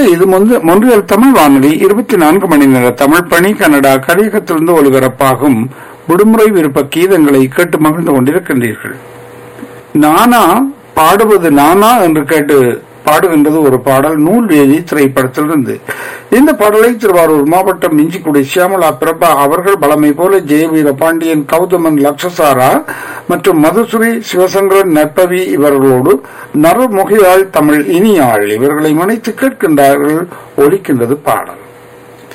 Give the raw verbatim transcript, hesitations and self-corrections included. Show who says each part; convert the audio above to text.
Speaker 1: இது மொன்று- மொன்றியல் தமிழ் வானொலி இருபத்தி நான்கு மணி நேர தமிழ் பணி கனடா கலியகத்திலிருந்து ஒலிபரப்பாகும் விடுமுறை விருப்ப கீதங்களை கேட்டு மகிழ்ந்து கொண்டிருக்கின்றீர்கள். நானா பாடுவது நானா என்று கேட்டு பாடுகின்றது ஒரு பாடல் நூல்வேதி திரைப்படத்திலிருந்து. இந்த பாடலை திருவாரூர் மாவட்டம் மிஞ்சிக்குடி சியாமலா பிரபா அவர்கள் பலமை போல ஜெயவீர பாண்டியன், கௌதமன், லக்ஷசாரா மற்றும் மதுசுரி, சிவசங்கரன், நற்பவி இவர்களோடு நறுமுகையாள் தமிழ் இனியாள் இவர்களை மனைத்து கேட்கின்றார்கள். ஒலிக்கின்றது பாடல்.